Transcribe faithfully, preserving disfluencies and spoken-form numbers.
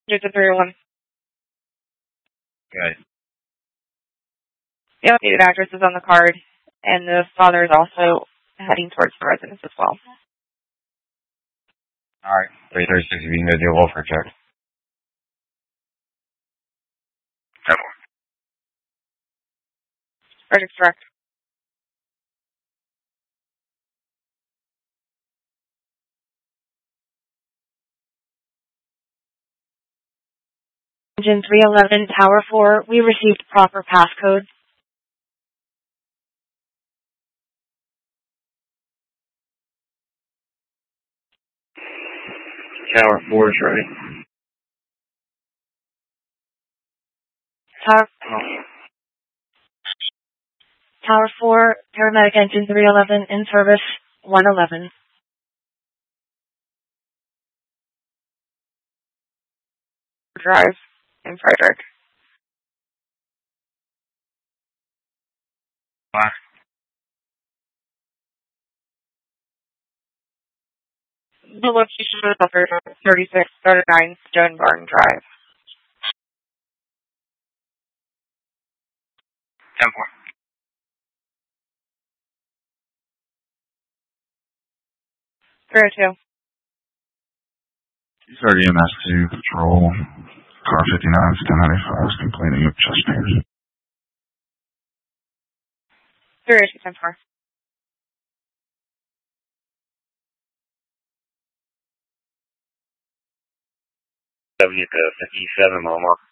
Just a three oh one. Good. The updated address is on the card, and the father is also heading towards the residence as well. Alright. three thirty-six, if you can go do a welfare check. ten four. Project direct. Engine three eleven, Tower four, we received proper passcode. Tower four is ready. Tower, Tower four, paramedic engine three eleven, in service, one eleven. Drive in Frederick. What? The location is up thirty-six thirty-nine Stone Barn Drive. ten four. three oh two. thirty M S two patrol. Car fifty-nine, ten ninety-five is complaining of chest pains. three oh two, ten four. W to fifty-seven, Loma.